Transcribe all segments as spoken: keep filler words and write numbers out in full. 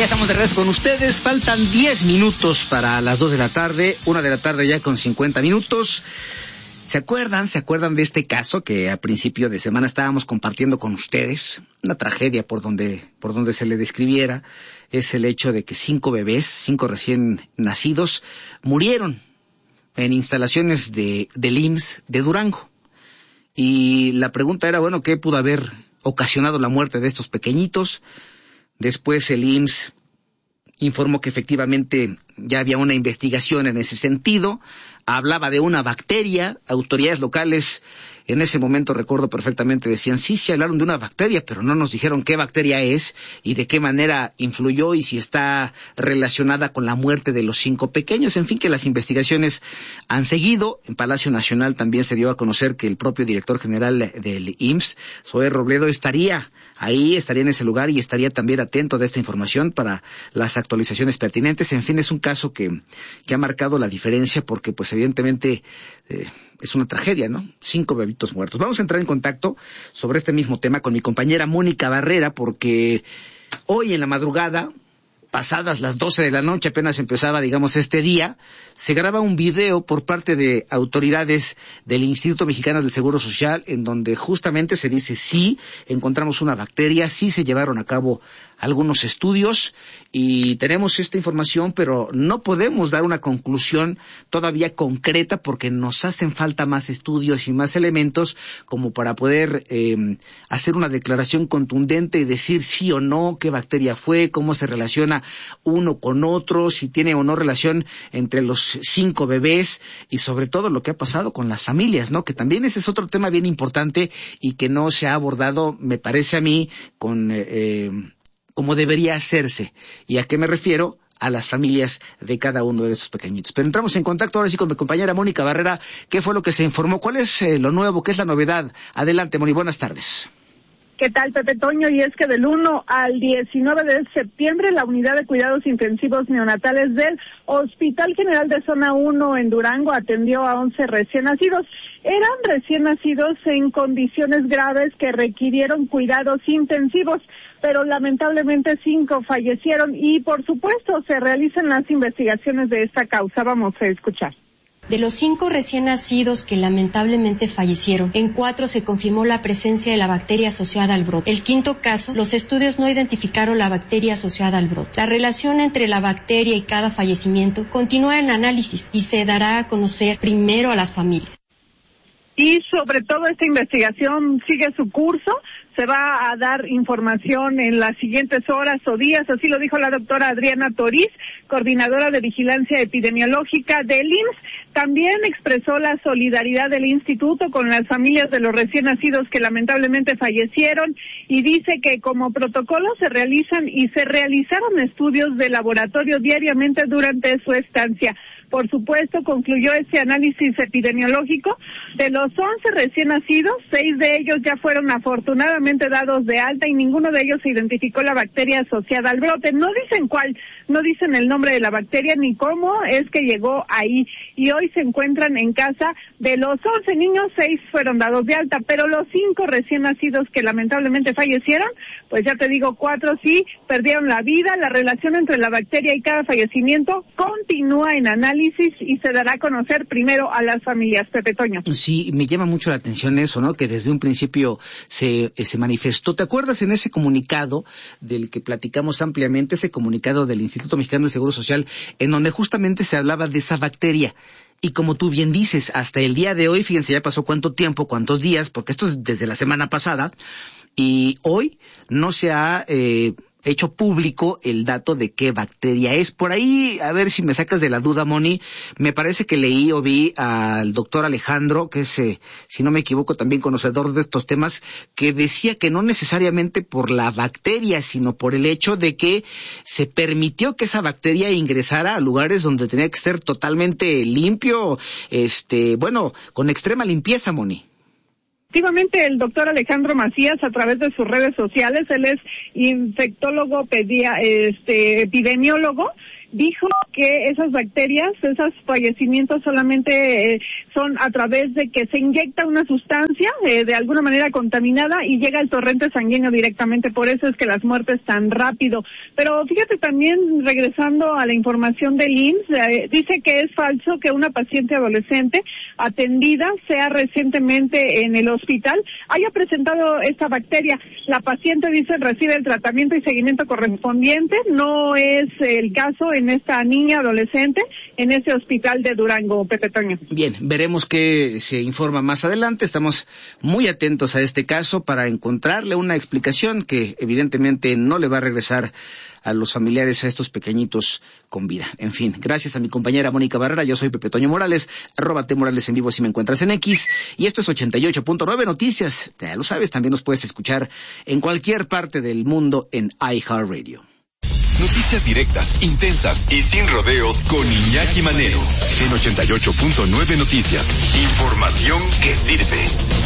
Ya estamos de regreso con ustedes. Faltan diez minutos para las dos de la tarde, una de la tarde ya con cincuenta minutos. ¿Se acuerdan? ¿Se acuerdan de este caso que a principio de semana estábamos compartiendo con ustedes? Una tragedia por donde, por donde se le describiera. Es el hecho de que cinco bebés, cinco recién nacidos, murieron en instalaciones de, del I M S S de Durango. Y la pregunta era, bueno, ¿qué pudo haber ocasionado la muerte de estos pequeñitos? Después el I M S S informó que efectivamente ya había una investigación en ese sentido. Hablaba de una bacteria. Autoridades locales en ese momento, recuerdo perfectamente, decían sí, sí hablaron de una bacteria, pero no nos dijeron qué bacteria es y de qué manera influyó y si está relacionada con la muerte de los cinco pequeños. En fin, que las investigaciones han seguido. En Palacio Nacional también se dio a conocer que el propio director general del I M S S, Zoé Robledo, estaría ahí, estaría en ese lugar y estaría también atento de esta información para las actualizaciones pertinentes. En fin, es un caso que, que ha marcado la diferencia porque pues evidentemente eh, es una tragedia, ¿no? Cinco bebitos muertos. Vamos a entrar en contacto sobre este mismo tema con mi compañera Mónica Barrera, porque hoy en la madrugada, pasadas las doce de la noche, apenas empezaba, digamos, este día, se graba un video por parte de autoridades del Instituto Mexicano del Seguro Social, en donde justamente se dice sí, encontramos una bacteria, sí se llevaron a cabo algunos estudios y tenemos esta información, pero no podemos dar una conclusión todavía concreta porque nos hacen falta más estudios y más elementos como para poder eh, hacer una declaración contundente y decir sí o no, qué bacteria fue, cómo se relaciona uno con otro, si tiene o no relación entre los cinco bebés y sobre todo lo que ha pasado con las familias, ¿no? Que también ese es otro tema bien importante y que no se ha abordado, me parece a mí, con eh, como debería hacerse. ¿Y a qué me refiero? A las familias de cada uno de estos pequeñitos. Pero entramos en contacto ahora sí con mi compañera Mónica Barrera. ¿Qué fue lo que se informó? ¿Cuál es eh, lo nuevo? ¿Qué es la novedad? Adelante, Moni, buenas tardes. ¿Qué tal, Pepe Toño? Y es que del uno al diecinueve de septiembre, la Unidad de Cuidados Intensivos Neonatales del Hospital General de Zona uno en Durango atendió a once recién nacidos. Eran recién nacidos en condiciones graves que requirieron cuidados intensivos, pero lamentablemente cinco fallecieron y, por supuesto, se realizan las investigaciones de esta causa. Vamos a escuchar. De los cinco recién nacidos que lamentablemente fallecieron, en cuatro se confirmó la presencia de la bacteria asociada al brote. El quinto caso, los estudios no identificaron la bacteria asociada al brote. La relación entre la bacteria y cada fallecimiento continúa en análisis y se dará a conocer primero a las familias. Y sobre todo esta investigación sigue su curso. Se va a dar información en las siguientes horas o días, así lo dijo la doctora Adriana Toriz, coordinadora de Vigilancia Epidemiológica del I M S S. También expresó la solidaridad del instituto con las familias de los recién nacidos que lamentablemente fallecieron y dice que como protocolo se realizan y se realizaron estudios de laboratorio diariamente durante su estancia. Por supuesto, concluyó este análisis epidemiológico. De los once recién nacidos, seis de ellos ya fueron afortunadamente dados de alta y ninguno de ellos se identificó la bacteria asociada al brote. No dicen cuál, no dicen el nombre de la bacteria ni cómo es que llegó ahí. Y hoy se encuentran en casa. De los once niños, seis fueron dados de alta, pero los cinco recién nacidos que lamentablemente fallecieron, pues ya te digo, cuatro sí perdieron la vida. La relación entre la bacteria y cada fallecimiento continúa en análisis y se dará a conocer primero a las familias. Pepe Toño. Sí, me llama mucho la atención eso, ¿no? Que desde un principio se, se manifestó. ¿Te acuerdas en ese comunicado del que platicamos ampliamente, ese comunicado del Instituto Mexicano del Seguro Social, en donde justamente se hablaba de esa bacteria? Y como tú bien dices, hasta el día de hoy, fíjense, ya pasó cuánto tiempo, cuántos días, porque esto es desde la semana pasada, y hoy no se ha eh, hecho público el dato de qué bacteria es. Por ahí, a ver si me sacas de la duda, Moni, me parece que leí o vi al doctor Alejandro, que es, eh, si no me equivoco, también conocedor de estos temas, que decía que no necesariamente por la bacteria, sino por el hecho de que se permitió que esa bacteria ingresara a lugares donde tenía que ser totalmente limpio, este, bueno, con extrema limpieza, Moni. Efectivamente, el doctor Alejandro Macías, a través de sus redes sociales, él es infectólogo, pedia, este, epidemiólogo, dijo que esas bacterias, esos fallecimientos solamente eh, son a través de que se inyecta una sustancia eh, de alguna manera contaminada y llega al torrente sanguíneo directamente, por eso es que las muertes tan rápido. Pero fíjate también, regresando a la información del I M S S, eh, dice que es falso que una paciente adolescente atendida sea recientemente en el hospital haya presentado esta bacteria. La paciente, dice, recibe el tratamiento y seguimiento correspondiente, no es el caso en esta niña adolescente en ese hospital de Durango, Pepe Toño. Bien, veremos qué se informa más adelante. Estamos muy atentos a este caso para encontrarle una explicación que evidentemente no le va a regresar a los familiares, a estos pequeñitos con vida. En fin, gracias a mi compañera Mónica Barrera, yo soy Pepe Toño Morales, arroba T Morales en vivo si me encuentras en X, y esto es ochenta y ocho punto nueve Noticias. Ya lo sabes, también nos puedes escuchar en cualquier parte del mundo en iHeartRadio. Noticias directas, intensas y sin rodeos con Iñaki Manero. En ochenta y ocho punto nueve Noticias. Información que sirve.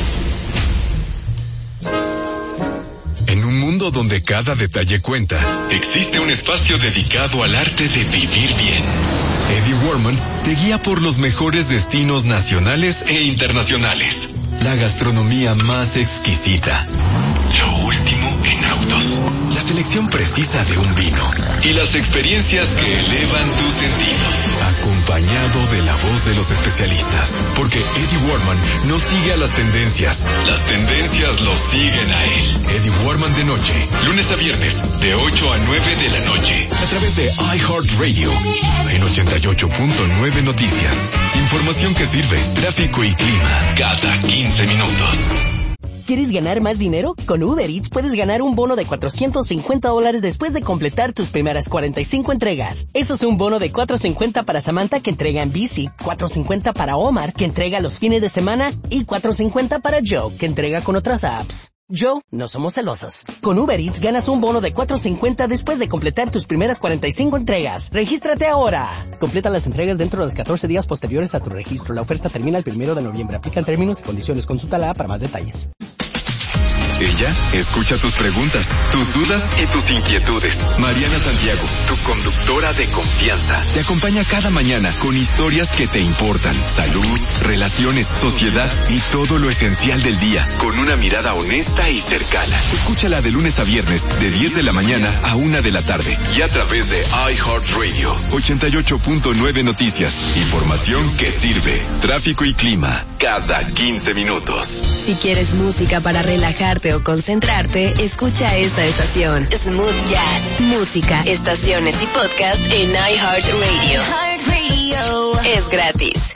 En un mundo donde cada detalle cuenta, existe un espacio dedicado al arte de vivir bien. Eddie Warman te guía por los mejores destinos nacionales e internacionales. La gastronomía más exquisita. Lo último en autos. La selección precisa de un vino. Y las experiencias que elevan tus sentidos. Acompañado de la voz de los especialistas. Porque Eddie Warman no sigue a las tendencias. Las tendencias lo siguen a él. Eddie Warman de noche. Lunes a viernes. De ocho a nueve de la noche. A través de iHeartRadio. En ochenta y ocho punto nueve Noticias. Información que sirve. Tráfico y clima. Cada quince minutos. ¿Quieres ganar más dinero? Con Uber Eats puedes ganar un bono de cuatrocientos cincuenta dólares después de completar tus primeras cuarenta y cinco entregas. Eso es un bono de cuatrocientos cincuenta para Samantha, que entrega en bici, cuatrocientos cincuenta para Omar, que entrega los fines de semana, y cuatrocientos cincuenta para Joe, que entrega con otras apps. Joe, no somos celosos. Con Uber Eats ganas un bono de cuatrocientos cincuenta después de completar tus primeras cuarenta y cinco entregas. ¡Regístrate ahora! Completa las entregas dentro de los catorce días posteriores a tu registro. La oferta termina el primero de noviembre. Aplican términos y condiciones. Consulta la app para más detalles. Ella escucha tus preguntas, tus dudas y tus inquietudes. Mariana Santiago, tu conductora de confianza, te acompaña cada mañana con historias que te importan. Salud, relaciones, sociedad y todo lo esencial del día, con una mirada honesta y cercana. Escúchala de lunes a viernes, de diez de la mañana a una de la tarde. Y a través de iHeartRadio. ochenta y ocho punto nueve Noticias. Información que sirve. Tráfico y clima. Cada quince minutos. Si quieres música para relajarte o concentrarte, escucha esta estación. Smooth Jazz. Música, estaciones y podcast en iHeartRadio. iHeartRadio. Es gratis.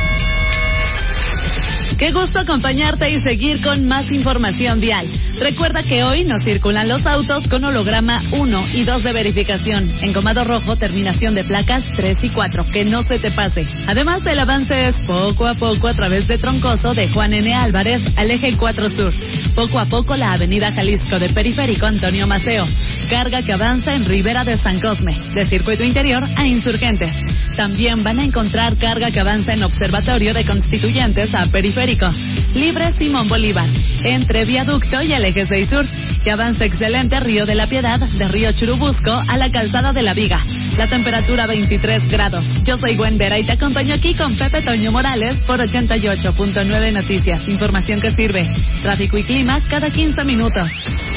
Qué gusto acompañarte y seguir con más información vial. Recuerda que hoy no circulan los autos con holograma uno y dos de verificación. En Comado Rojo, terminación de placas tres y cuatro. Que no se te pase. Además, el avance es poco a poco a través de Troncoso de Juan N. Álvarez al eje cuatro Sur. Poco a poco la avenida Jalisco de Periférico Antonio Maceo. Carga que avanza en Ribera de San Cosme, de Circuito Interior a Insurgentes. También van a encontrar carga que avanza en Observatorio de Constituyentes a Periférico. Libre Simón Bolívar, entre Viaducto y el eje seis Sur, que avanza excelente Río de la Piedad, de Río Churubusco a la Calzada de la Viga. La temperatura veintitrés grados. Yo soy Gwen Vera y te acompaño aquí con Pepe Toño Morales por ochenta y ocho punto nueve Noticias. Información que sirve. Tráfico y clima cada quince minutos.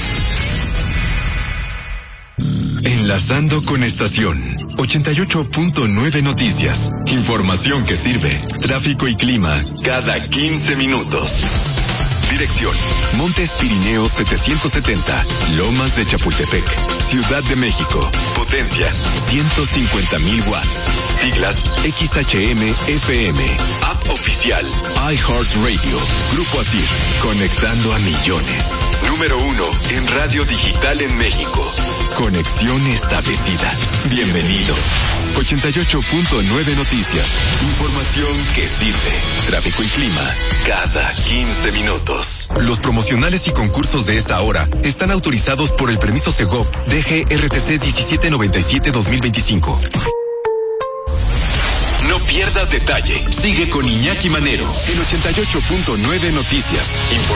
Enlazando con estación. ochenta y ocho punto nueve Noticias. Información que sirve. Tráfico y clima cada quince minutos. Dirección: Montes Pirineos setecientos setenta, Lomas de Chapultepec, Ciudad de México. Potencia: ciento cincuenta mil watts. Siglas: X H M F M. App oficial: iHeartRadio. Grupo Asir, conectando a millones. Número uno en radio digital en México. Conexión establecida. Bienvenido. ochenta y ocho punto nueve Noticias. Información que sirve. Tráfico y clima cada quince minutos. Los promocionales y concursos de esta hora están autorizados por el permiso Segov D G R T C diecisiete noventa y siete dos mil veinticinco. No pierdas detalle. Sigue con Iñaki Manero en ochenta y ocho punto nueve Noticias. Información